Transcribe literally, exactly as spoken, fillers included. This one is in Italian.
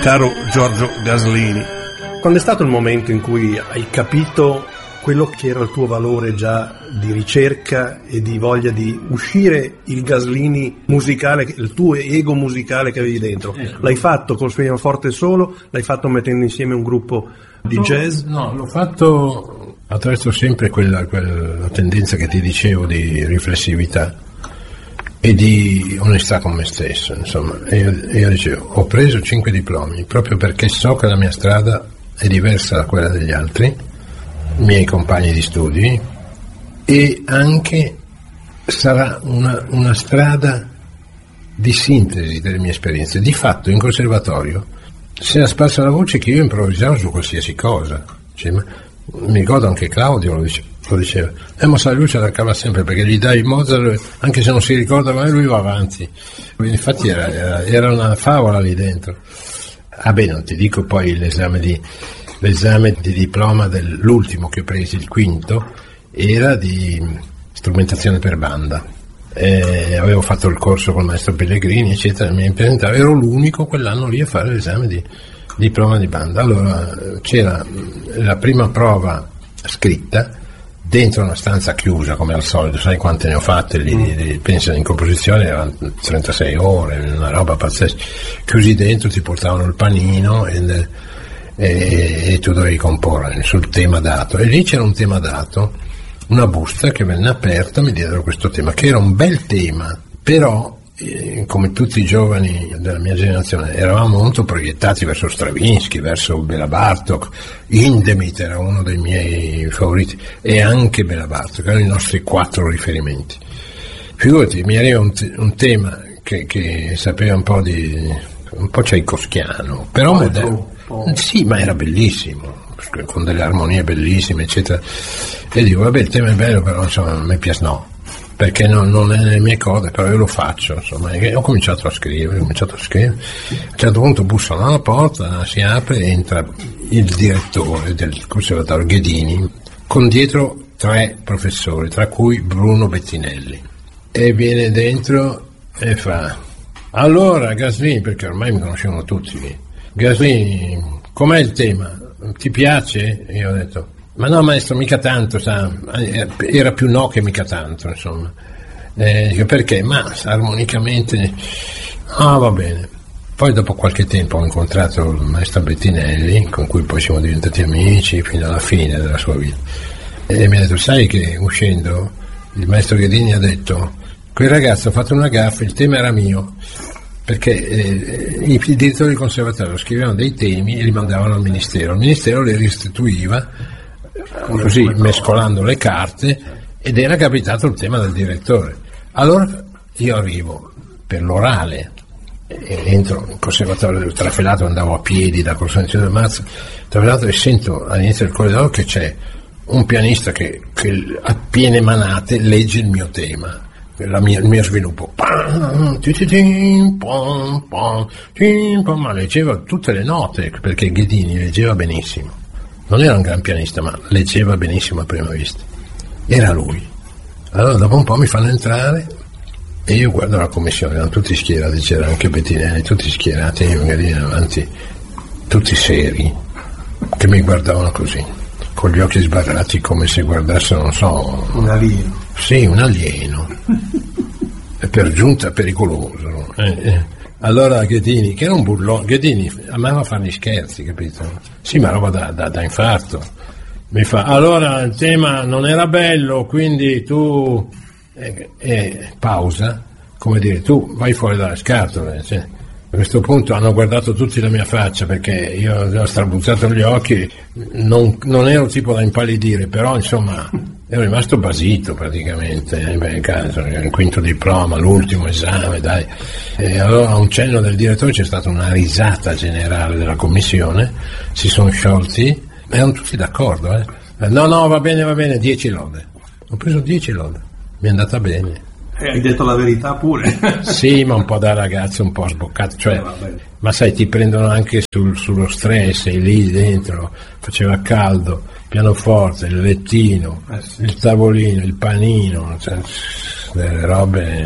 Caro Giorgio Gaslini, quando è stato il momento in cui hai capito quello che era il tuo valore già di ricerca e di voglia di uscire il Gaslini musicale, il tuo ego musicale che avevi dentro? Ecco. L'hai fatto col pianoforte solo? L'hai fatto mettendo insieme un gruppo di no, jazz? No, l'ho fatto attraverso sempre quella, quella tendenza che ti dicevo di riflessività e di onestà con me stesso, insomma. E io, io dicevo, ho preso cinque diplomi proprio perché so che la mia strada è diversa da quella degli altri, miei compagni di studi, e anche sarà una, una strada di sintesi delle mie esperienze. Di fatto in conservatorio si era sparsa la voce che io improvvisavo su qualsiasi cosa, cioè, ma, mi ricordo anche Claudio lo, dice, lo diceva, eh ma sai, lui ce la cava sempre perché gli dai Mozart anche se non si ricorda mai, lui va avanti. Infatti era, era, era una favola lì dentro. Ah beh, non ti dico poi l'esame di l'esame di diploma dell'ultimo che ho preso, il quinto, era di strumentazione per banda. E avevo fatto il corso col maestro Pellegrini, eccetera, mi presentavo, ero l'unico quell'anno lì a fare l'esame di diploma di banda. Allora c'era la prima prova scritta dentro una stanza chiusa come al solito, sai quante ne ho fatte lì, mm. pensa in composizione erano trentasei ore, una roba pazzesca, chiusi dentro, ti portavano il panino e, e, e tu dovevi comporre sul tema dato, e lì c'era un tema dato, una busta che venne aperta, mi diedero questo tema che era un bel tema, però eh, come tutti i giovani della mia generazione eravamo molto proiettati verso Stravinsky, verso Bela Bartok. Hindemith era uno dei miei favoriti e anche Bela Bartok, erano i nostri quattro riferimenti. Figurati, mi arriva un, te- un tema che, che sapeva un po' di un po' tchaikovskiano, però moderno. Sì, ma era bellissimo, con delle armonie bellissime, eccetera. E dico, vabbè, il tema è bello, però insomma non mi piace, no, perché non, non è nelle mie cose, però io lo faccio, insomma. E ho cominciato a scrivere, ho cominciato a scrivere. A un certo punto bussano alla porta, si apre e entra il direttore del conservatorio Ghedini, con dietro tre professori, tra cui Bruno Bettinelli, e viene dentro e fa: allora Gaslini, perché ormai mi conoscevano tutti, Gaslini, com'è il tema? Ti piace? E io ho detto, ma no maestro, mica tanto, sa, era più no che mica tanto, insomma. Eh, perché? Ma armonicamente, ah va bene. Poi dopo qualche tempo ho incontrato il maestro Bettinelli, con cui poi siamo diventati amici fino alla fine della sua vita, e mi ha detto, sai che uscendo il maestro Ghedini ha detto, quel ragazzo ha fatto una gaffa, il tema era mio, perché eh, i direttori del conservatorio scrivevano dei temi e li mandavano al ministero, il ministero li restituiva così mescolando le carte, ed era capitato il tema del direttore. Allora io arrivo per l'orale, e entro in conservatorio del Trafelato, andavo a piedi da Costanzo del Mazzo Trafelato, e sento all'inizio del corridoio che c'è un pianista che, che a piene manate legge il mio tema, la mia, il mio sviluppo, ma leggeva tutte le note, perché Ghedini leggeva benissimo, non era un gran pianista ma leggeva benissimo a prima vista, era lui. Allora dopo un po' mi fanno entrare e io guardo la commissione, erano tutti schierati, c'era anche Bettinelli, tutti schierati, io magari avanti, tutti seri, che mi guardavano così con gli occhi sbarrati, come se guardassero, non so, un alieno. Sì, un alieno. E per giunta pericoloso. Eh, eh. Allora Ghedini, che era un burlone, Ghedini amava fare gli scherzi, capito? Sì, ma roba da, da, da infarto. Mi fa, allora il tema non era bello, quindi tu... Eh, eh, pausa, come dire, tu vai fuori dalle scatole, cioè. A questo punto hanno guardato tutti la mia faccia, perché io ho strabuzzato gli occhi, non, non ero tipo da impallidire, però insomma ero rimasto basito praticamente. Eh, beh, caso, il quinto diploma, l'ultimo esame, dai. E allora a un cenno del direttore c'è stata una risata generale della commissione, si sono sciolti, erano tutti d'accordo, eh. No, no, va bene, va bene, dieci lode. Ho preso dieci lode, mi è andata bene. E hai detto la verità pure. Sì, ma un po' da ragazzo, un po' sboccato, cioè, eh, ma sai, ti prendono anche sul, sullo stress, sei lì dentro, faceva caldo, pianoforte, il lettino, eh sì. Il tavolino, il panino, cioè, delle robe